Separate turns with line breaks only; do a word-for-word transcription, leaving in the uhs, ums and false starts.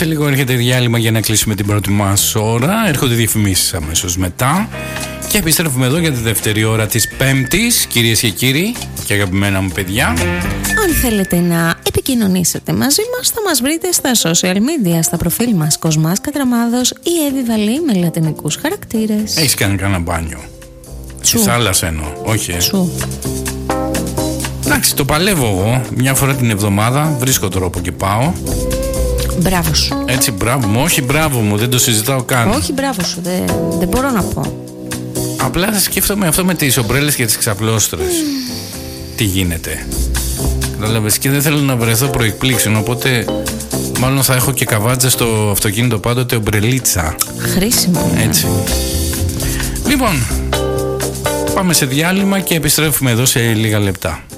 Σε λίγο έρχεται διάλειμμα για να κλείσουμε την πρώτη μας ώρα. Έρχονται διαφημίσεις αμέσως μετά. Και επιστρέφουμε εδώ για τη δεύτερη ώρα της Πέμπτης, κυρίες και κύριοι και αγαπημένα μου παιδιά.
Αν θέλετε να επικοινωνήσετε μαζί μας, θα μας βρείτε στα social media, στα προφίλ μας Κοσμάς Κατραμάδος ή Εύη Βαλή με λατινικούς χαρακτήρες.
Έχεις κάνει κανένα μπάνιο? Στη θάλασσα εννοώ, όχι ε.
Σου.
Εντάξει, το παλεύω εγώ. Μια φορά την εβδομάδα βρίσκω τρόπο και πάω.
Μπράβο σου.
Έτσι, μπράβο μου, όχι μπράβο μου, δεν το συζητάω καν.
Όχι μπράβο σου, δεν, δεν μπορώ να πω.
Απλά θα σκέφτομαι αυτό με τις ομπρέλες και τις ξαπλώστρες. Mm. Τι γίνεται. Κατάλαβες, και δεν θέλω να βρεθώ προεκπλήξεων, οπότε μάλλον θα έχω και καβάτζα στο αυτοκίνητο πάντοτε ομπρελίτσα.
Χρήσιμο.
Έτσι. Λοιπόν, πάμε σε διάλειμμα και επιστρέφουμε εδώ σε λίγα λεπτά.